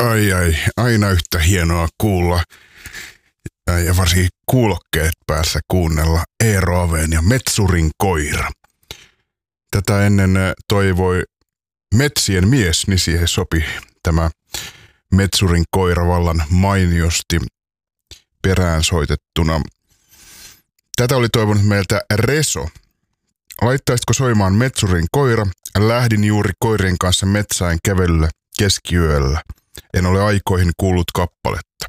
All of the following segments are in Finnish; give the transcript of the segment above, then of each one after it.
Ai, aina yhtä hienoa kuulla ja varsinkin kuulokkeet päässä kuunnella Eero Aveen ja Metsurin koira. Tätä ennen toivoi Metsien mies, niin siihen sopi tämä Metsurin koira vallan mainiosti perään soitettuna. Tätä oli toivonut meiltä Reso. Laittaisitko soimaan Metsurin koira? Lähdin juuri koirien kanssa metsään kävelylle keskiyöllä. En ole aikoihin kuullut kappaletta.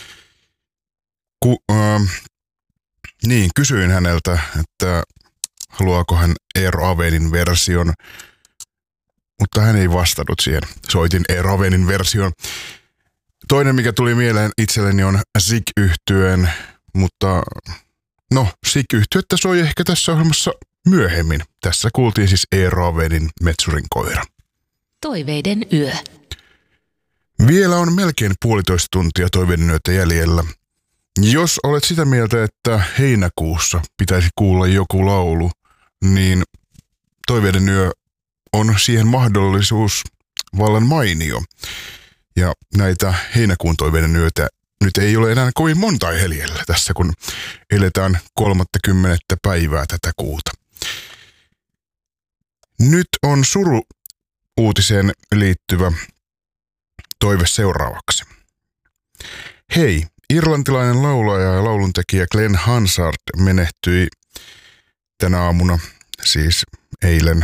Kysyin häneltä, että haluaako hän Eero Avenin version, mutta hän ei vastannut siihen. Soitin Eero Avenin version. Toinen, mikä tuli mieleen itselleni, on Sig-yhtyeen, mutta Sig-yhtyettä soi ehkä tässä ohjelmassa myöhemmin. Tässä kuultiin siis Eero Avenin Metsurin koira. Toiveiden yö. Vielä on melkein 1,5 tuntia toiveiden yötä jäljellä. Jos olet sitä mieltä, että heinäkuussa pitäisi kuulla joku laulu, niin toiveiden yö on siihen mahdollisuus vallan mainio. Ja näitä heinäkuun toiveiden yötä nyt ei ole enää kovin monta jäljellä tässä, kun eletään 30. päivää tätä kuuta. Nyt on suru-uutiseen liittyvä toive seuraavaksi. Hei, irlantilainen laulaja ja lauluntekijä Glenn Hansard menehtyi tänä aamuna, siis eilen.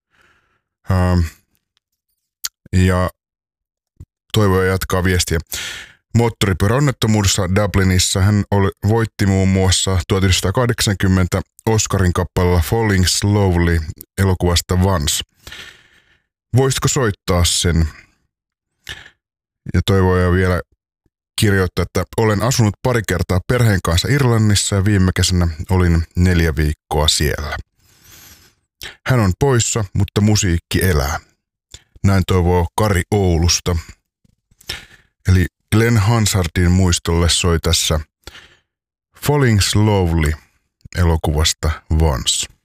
Ja toivoja jatkaa viestiä. Moottoripyöräonnettomuudessa Dublinissa hän voitti muun muassa 1980 Oscarin kappaleella Falling Slowly elokuvasta Once. Voisitko soittaa sen? Ja toivoja vielä kirjoittaa, että olen asunut pari kertaa perheen kanssa Irlannissa ja viime kesänä olin 4 viikkoa siellä. Hän on poissa, mutta musiikki elää. Näin toivoo Kari Oulusta. Eli Glenn Hansardin muistolle soi tässä Falling Slowly elokuvasta Once.